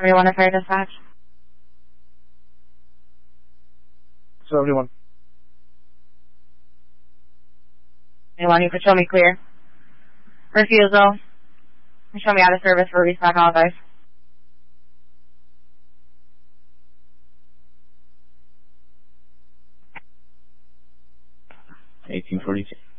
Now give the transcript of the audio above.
Everyone at Fire Dispatch. 71. Anyone, you could show me clear. Refusal. Show me out of service for reason I apologize. 1842.